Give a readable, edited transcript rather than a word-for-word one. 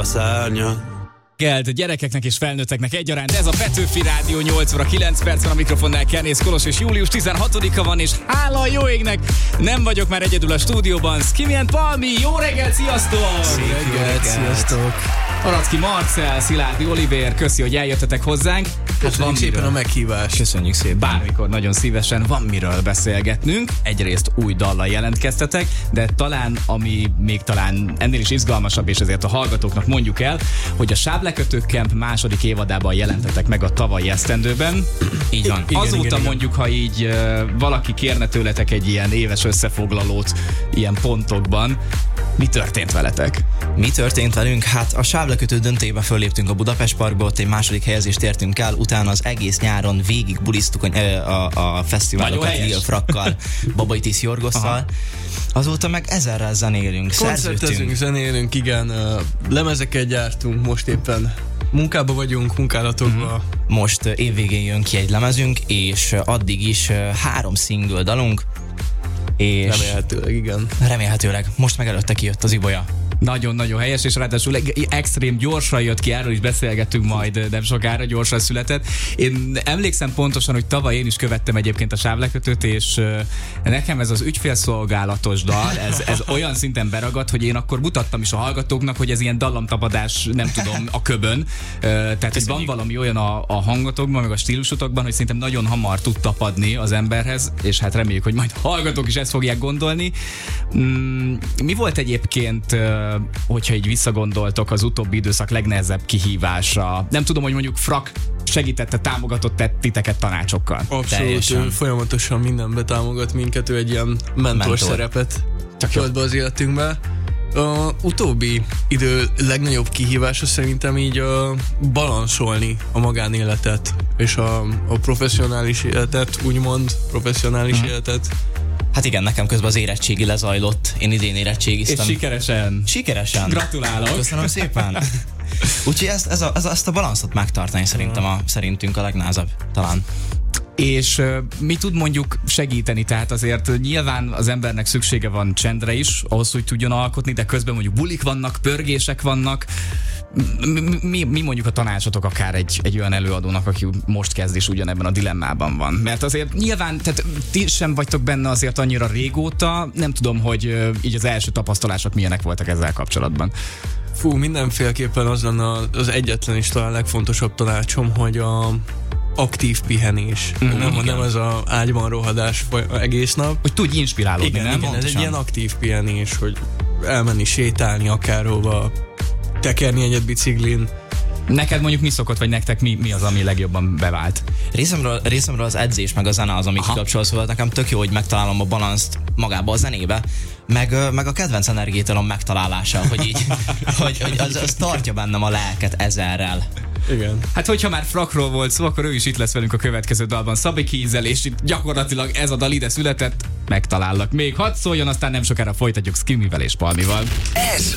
szárnyat. Geld, gyerekeknek és felnőtteknek egyaránt, ez a Petőfi Rádió 8 óra 9 perc van, a mikrofonnál Kenész Kolos, és július 16-a van, és hála a jó égnek, nem vagyok már egyedül a stúdióban. Skimmy and Palmi, jó reggelt, sziasztok! Szép reggelt, sziasztok! Aracki Marcell, Szilágyi Olivér, köszi, hogy eljöttetek hozzánk. Köszönjük szépen a meghívást. Köszönjük szépen. Bármikor nagyon szívesen van miről beszélgetnünk. Egyrészt új dallal jelentkeztetek, de talán, ami még talán ennél is izgalmasabb, és ezért a hallgatóknak mondjuk el, hogy a Sáblekötő Camp második évadában jelentetek meg a tavalyi esztendőben. Így van. Azóta igen. mondjuk, ha így valaki kérne tőletek egy ilyen éves összefoglalót ilyen pontokban, mi történt veletek? Mi történt velünk? Hát a Sáblekötő döntőjébe fölléptünk a Budapest Parkba, ott egy második helyezést értünk el, utána az egész nyáron végig bulisztuk a fesztiválokat Lil Frakkal, Babaitis Jorgosszal. Azóta meg ezerrel zenélünk, Koncertezünk, zenélünk, igen, lemezeket gyártunk, most éppen munkába vagyunk, munkálatokban. Most évvégén jön ki egy lemezünk, és addig is 3 single dalunk, és Remélhetőleg, igen. remélhetőleg most meg előtte kijött az Ibolya. Nagyon-nagyon helyes, és ráadásul extrém gyorsan jött ki, erről is beszélgetünk majd nem sokára, gyorsan született. Én emlékszem pontosan, hogy tavaly én is követtem egyébként a Sáblekötőt, és nekem ez az ügyfélszolgálatos dal, ez olyan szinten beragadt, hogy én akkor mutattam is a hallgatóknak, hogy ez ilyen dallamtapadás, nem tudom, a köbön. Tehát, hogy van valami olyan a hangotokban, meg a stílusotokban, hogy szerintem nagyon hamar tud tapadni az emberhez, és hát reméljük, hogy majd a hallgatók is ezt fogják gondolni. Mi volt egyébként, hogyha így visszagondoltok, az utóbbi időszak legnehezebb kihívása? Nem tudom, hogy mondjuk Frak segítette, támogatott titeket tanácsokkal. Abszolút, Teljesen. ő folyamatosan mindenbe támogat minket, ő egy ilyen mentor szerepet tölt be az életünkbe. A utóbbi idő legnagyobb kihívása szerintem így balanszolni a magánéletet és a professzionális életet, úgymond professzionális életet. Hát igen, nekem közben az érettségi lezajlott, én idén érettségiztem. És sikeresen. Sikeresen. Gratulálok. Köszönöm szépen. Úgyhogy ezt a balanszot megtartani szerintünk a legnehezebb talán. És mi tud mondjuk segíteni? Tehát azért nyilván az embernek szüksége van csendre is, ahhoz, hogy tudjon alkotni, de közben mondjuk bulik vannak, pörgések vannak. Mi mondjuk a tanácsotok akár egy olyan előadónak, aki most kezd és ugyanebben a dilemmában van? Mert azért nyilván, tehát ti sem vagytok benne azért annyira régóta, nem tudom, hogy így az első tapasztalások milyenek voltak ezzel kapcsolatban. Fú, mindenféleképpen az lenne az egyetlen és talán legfontosabb tanácsom, hogy a aktív pihenés. Nem ez az ágyban rohadás egész nap. Hogy tudj inspirálódni, Igen, nem? igen, ez egy Pontosan. ilyen aktív pihenés, hogy elmenni sétálni akárhova, tekerni egyet biciklin. Neked mondjuk mi szokott, vagy nektek mi az, ami legjobban bevált? Részemről az edzés meg a zene az, ami kikapcsol, szóval nekem tök jó, hogy megtalálom a balanszt magába a zenébe, meg a kedvenc energiátalom megtalálása, hogy így, hogy az tartja bennem a lelket ezerrel. Igen. Hát hogyha már Frakról volt szó, akkor ő is itt lesz velünk a következő dalban. Szabi Kízzel, és itt gyakorlatilag ez a dal ide született, megtalállak még. Hadd szóljon, aztán nem sokára folytatjuk Skimmivel és Palmival. Ez